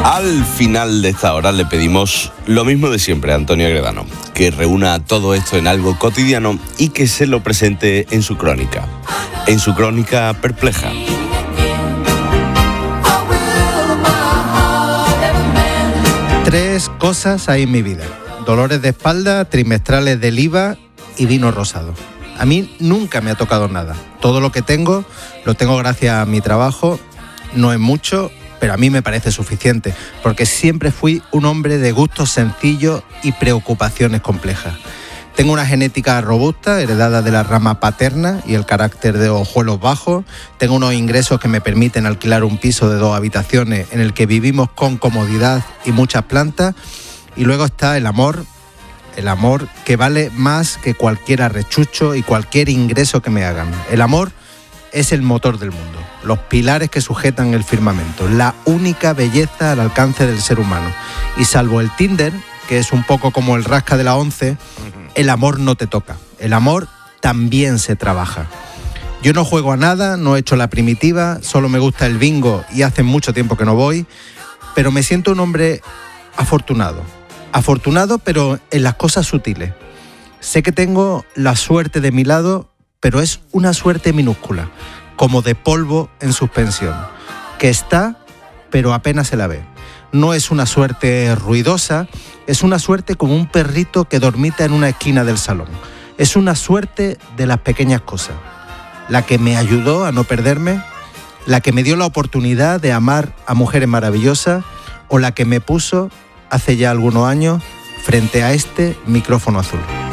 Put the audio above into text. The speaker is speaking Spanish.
Al final de esta hora le pedimos lo mismo de siempre a Antonio Agredano, que reúna todo esto en algo cotidiano y que se lo presente en su crónica perpleja. Tres cosas hay en mi vida: dolores de espalda, trimestrales del IVA y vino rosado. A mí nunca me ha tocado nada. Todo lo que tengo, lo tengo gracias a mi trabajo. No es mucho, pero a mí me parece suficiente, porque siempre fui un hombre de gustos sencillos y preocupaciones complejas. Tengo una genética robusta, heredada de la rama paterna y el carácter de ojuelos bajos. Tengo unos ingresos que me permiten alquilar un piso de 2 habitaciones en el que vivimos con comodidad y muchas plantas. Y luego está el amor que vale más que cualquier arrechucho y cualquier ingreso que me hagan. El amor es el motor del mundo, los pilares que sujetan el firmamento, la única belleza al alcance del ser humano. Y salvo el Tinder, que es un poco como el rasca de la 11, el amor no te toca. El amor también se trabaja. Yo no juego a nada, no he hecho la primitiva, solo me gusta el bingo y hace mucho tiempo que no voy, pero me siento un hombre afortunado. Afortunado, pero en las cosas sutiles. Sé que tengo la suerte de mi lado, pero es una suerte minúscula, como de polvo en suspensión, que está, pero apenas se la ve. No es una suerte ruidosa, es una suerte como un perrito que dormita en una esquina del salón. Es una suerte de las pequeñas cosas. La que me ayudó a no perderme, la que me dio la oportunidad de amar a mujeres maravillosas, o la que me puso, hace ya algunos años, frente a este micrófono azul.